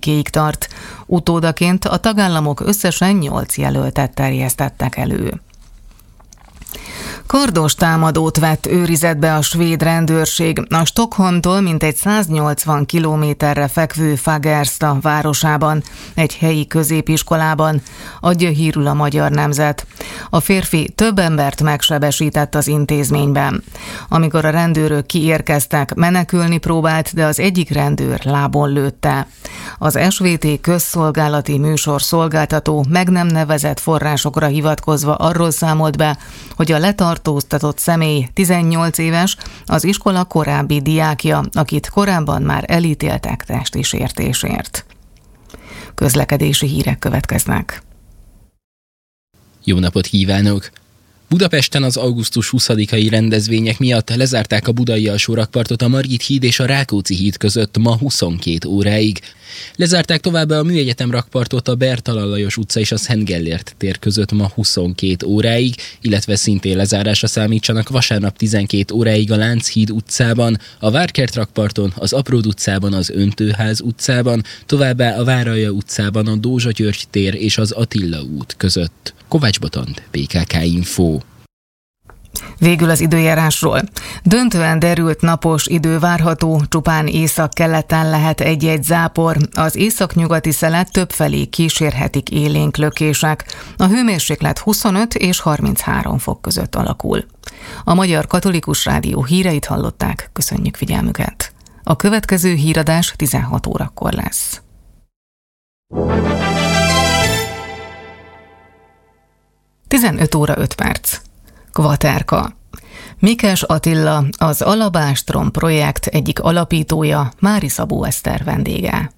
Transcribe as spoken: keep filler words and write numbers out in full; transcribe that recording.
negyedikéig tart. Utódaként a tagállamok összesen nyolc jelöltet terjesztettek elő. Kardos támadót vett őrizetbe a svéd rendőrség a Stockholmtól mintegy száznyolcvan kilométerre fekvő Fagersta városában, egy helyi középiskolában, adja hírül a Magyar Nemzet. A férfi több embert megsebesített az intézményben. Amikor a rendőrök kiérkeztek, menekülni próbált, de az egyik rendőr lábon lőtte. Az es vé té közszolgálati műsor szolgáltató meg nem nevezett forrásokra hivatkozva arról számolt be, hogy a letartóztatott személy tizennyolc éves, az iskola korábbi diákja, akit korábban már elítéltek testi sértésért. Közlekedési hírek következnek. Jó napot kívánok! Budapesten az augusztus huszadikai rendezvények miatt lezárták a budai alsórakpartot a Margit híd és a Rákóczi híd között ma huszonkét óráig. Lezárták továbbá a Műegyetem rakpartot a Bertalan Lajos utca és a Szent Gellért tér között ma huszonkét óráig, illetve szintén lezárásra számítsanak vasárnap tizenkét óráig a Lánchíd utcában, a Várkert rakparton, az Apród utcában, az Öntőház utcában, továbbá a Váralja utcában a Dózsa György tér és az Attila út között. Kovács Botond, bé ká ká Info. Végül az időjárásról. Döntően derült napos idő várható, csupán északkeleten lehet egy-egy zápor. Az északnyugati szelet többfelé kísérhetik élénk lökések. A hőmérséklet huszonöt és harminchárom fok között alakul. A Magyar Katolikus Rádió híreit hallották, köszönjük figyelmüket. A következő híradás tizenhat órakor lesz. tizenöt óra öt perc. Kvaterka. Mikes Attila, az Alabástrom projekt egyik alapítója, Mári Szabó Eszter vendége.